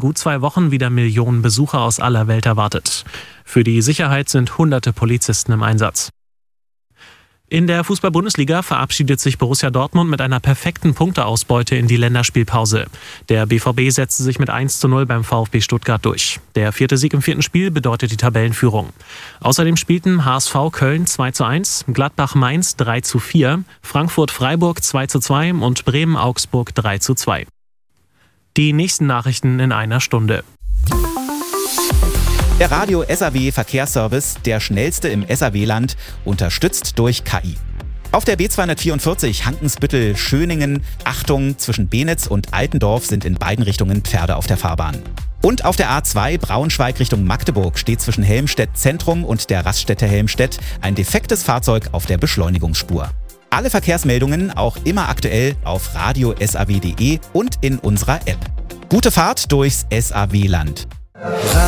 gut 2 Wochen wieder Millionen Besucher aus aller Welt erwartet. Für die Sicherheit sind hunderte Polizisten im Einsatz. In der Fußball-Bundesliga verabschiedet sich Borussia Dortmund mit einer perfekten Punkteausbeute in die Länderspielpause. Der BVB setzte sich mit 1:0 beim VfB Stuttgart durch. Der 4. Sieg im 4. Spiel bedeutet die Tabellenführung. Außerdem spielten HSV Köln 2:1, Gladbach Mainz 3:4, Frankfurt Freiburg 2:2 und Bremen Augsburg 3:2. Die nächsten Nachrichten in einer Stunde. Der Radio SAW Verkehrsservice, der schnellste im SAW-Land, unterstützt durch KI. Auf der B244 Hankensbüttel-Schöningen, Achtung, zwischen Benitz und Altendorf sind in beiden Richtungen Pferde auf der Fahrbahn. Und auf der A2 Braunschweig Richtung Magdeburg steht zwischen Helmstedt Zentrum und der Raststätte Helmstedt ein defektes Fahrzeug auf der Beschleunigungsspur. Alle Verkehrsmeldungen auch immer aktuell auf radiosaw.de und in unserer App. Gute Fahrt durchs SAW-Land.